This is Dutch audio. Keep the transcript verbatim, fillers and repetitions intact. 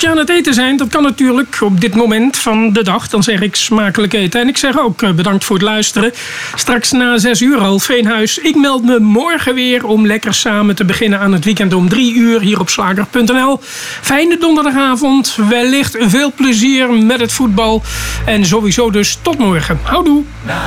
je aan het eten zijn, dat kan natuurlijk op dit moment van de dag. Dan zeg ik smakelijk eten. En ik zeg ook uh, bedankt voor het luisteren. Straks na zes uur al Veenhuis. Ik meld me morgen weer om lekker samen te beginnen aan het weekend om drie uur hier op slager punt n l. Fijne donderdagavond. Wellicht veel plezier met het voetbal. En sowieso dus tot morgen. Houdoe.